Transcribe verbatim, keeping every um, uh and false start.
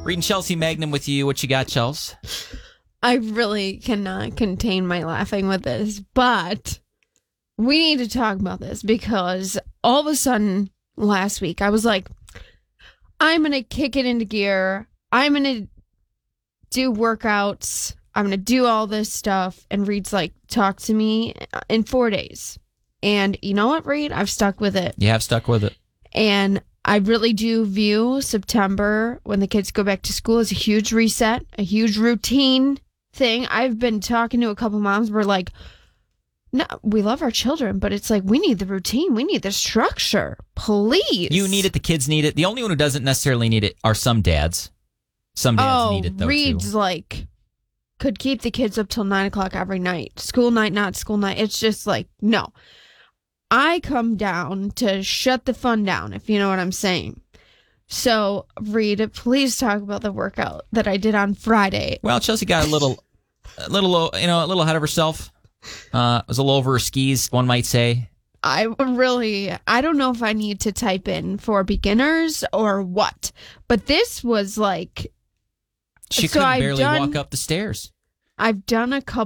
Reading Chelsea Magnum with you. What you got, Chelsea? I really cannot contain my laughing with this, but we need to talk about this because all of a sudden last week I was like, I'm going to kick it into gear. I'm going to do workouts. I'm going to do all this stuff. And Reed's like, talk to me in four days. And you know what, Reed? I've stuck with it. You have stuck with it. And I really do view September when the kids go back to school as a huge reset, a huge routine thing. I've been talking to a couple moms who are like, no, we love our children, but it's like, we need the routine. We need the structure. Please. You need it. The kids need it. The only one who doesn't necessarily need it are some dads. Some dads oh, need it, though, Reed's too. like, could keep the kids up till nine o'clock every night. School night, not school night. It's just like, no. I come down to shut the fun down, if you know what I'm saying. So, Reed, please talk about the workout that I did on Friday. Well, Chelsea got a little, a little, you know, a little ahead of herself. Uh, was a little over her skis, one might say. I really, I don't know if I need to type in for beginners or what, but this was like. She so couldn't I've barely done, walk up the stairs. I've done a couple.